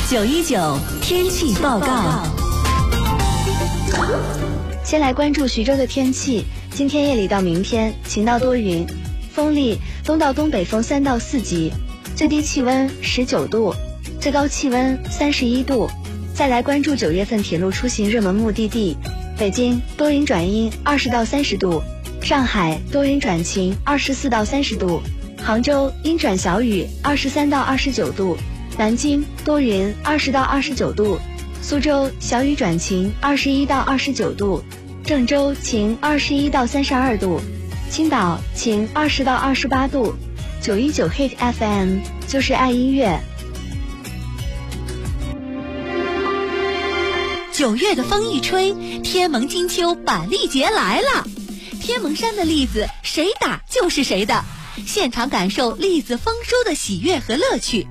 919天气报告。 先来关注徐州的天气，今天夜里到明天晴到多云，风力东到东北风3到4级，最低气温19度，最高气温31度。再来关注9月份铁路出行热门目的地，北京多云转阴20到30度，上海多云转晴24到30度，杭州阴转小雨23到29度，南京多云20到29度，苏州小雨转晴21到29度，郑州晴21到32度，青岛晴20到28度。919 Hit FM 就是爱音乐。 9月的风一吹，天盟金秋板栗节来了。天盟山的栗子谁打就是谁的，现场感受栗子丰收的喜悦和乐趣。